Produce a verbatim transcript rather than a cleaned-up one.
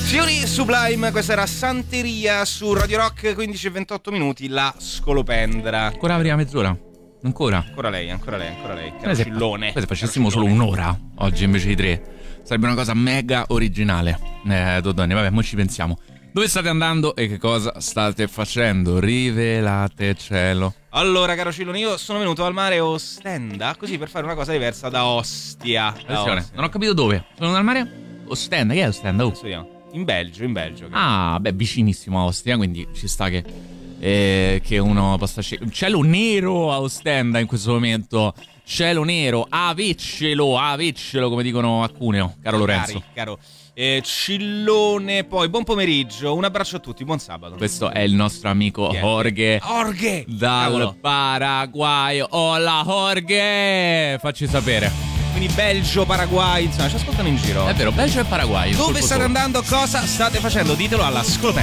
Fiori Sublime, questa era Santeria su Radio Rock, quindici e ventotto minuti, la scolopendra. Ancora avrà mezz'ora? Ancora? Ancora lei, ancora lei, ancora lei. Carocillone. Se facessimo solo un'ora oggi invece di tre, sarebbe una cosa mega originale. Eh, Dodoni, vabbè, mo ci pensiamo. Dove state andando e che cosa state facendo? Rivelatecelo. Allora, caro Cillone, io sono venuto al mare Ostenda, così per fare una cosa diversa da Ostia. Da Ostia. Non ho capito dove. Sono al mare Ostenda, che è Ostenda? Oh. In Belgio, in Belgio. Ah, beh, vicinissimo a Ostia, quindi ci sta che, eh, che uno possa scegliere. Cielo nero a Ostenda in questo momento. Cielo nero, aveccelo, aveccelo, come dicono a Cuneo, caro Lorenzo. Cari, caro. Eh, Cillone, poi buon pomeriggio, un abbraccio a tutti, buon sabato. Questo è il nostro amico yeah. Jorge. Jorge! Dal Cavolo. Paraguay. Hola Jorge! Facci sapere. Quindi Belgio, Paraguay, insomma, ci ascoltano in giro. È vero, Belgio e Paraguay. Dove state andando? Cosa state facendo? Ditelo alla scolopendra.